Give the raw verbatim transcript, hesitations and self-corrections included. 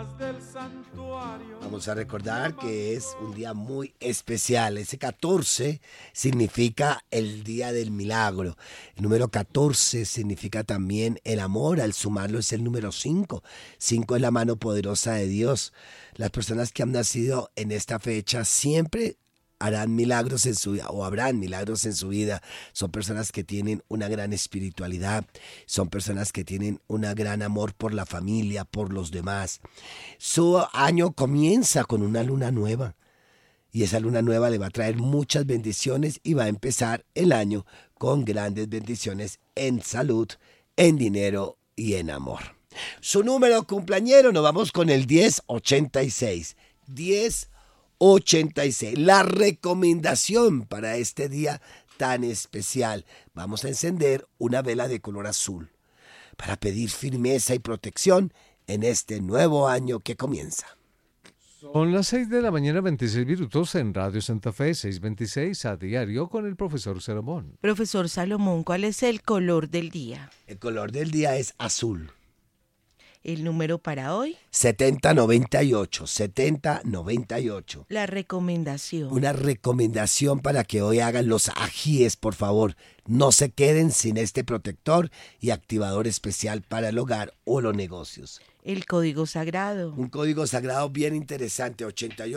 Vamos a recordar que es un día muy especial. Ese catorce significa el día del milagro. El número catorce significa también el amor. Al sumarlo es el número cinco. cinco es la mano poderosa de Dios. Las personas que han nacido en esta fecha siempre harán milagros en su vida o habrán milagros en su vida. Son personas que tienen una gran espiritualidad, son personas que tienen un gran amor por la familia, por los demás. Su año comienza con una luna nueva y esa luna nueva le va a traer muchas bendiciones y va a empezar el año con grandes bendiciones en salud, en dinero y en amor. Su número cumpleañero, nos vamos con el diez ochenta y seis. diez ochenta y seis. La recomendación para este día tan especial. Vamos a encender una vela de color azul para pedir firmeza y protección en este nuevo año que comienza. Son las seis de la mañana, veintiséis minutos en Radio Santa Fe, seiscientos veintiséis a diario con el profesor Salomón. Profesor Salomón, ¿cuál es el color del día? El color del día es azul. ¿El número para hoy? setenta noventa y ocho, setenta noventa y ocho. La recomendación. Una recomendación para que hoy hagan los ajíes, por favor. No se queden sin este protector y activador especial para el hogar o los negocios. El código sagrado. Un código sagrado bien interesante, ochenta y ocho.